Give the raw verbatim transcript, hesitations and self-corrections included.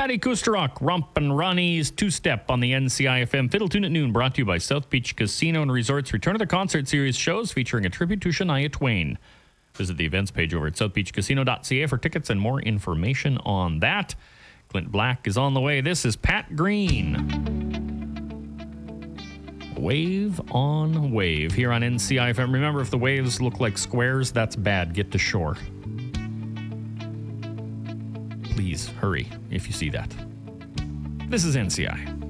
Patty Kusterok, Rump and Ronnie's two-step on the N C I F M Fiddle Tune at Noon, brought to you by South Beach Casino and Resorts Return of the Concert Series shows featuring a tribute to Shania Twain. Visit the events page over at south beach casino dot c a for tickets and more information on that. Clint Black is on the way. This is Pat Green. Wave on Wave here on N C I F M. Remember, if the waves look like squares, that's bad. Get to shore. Please hurry if you see that. This is N C I.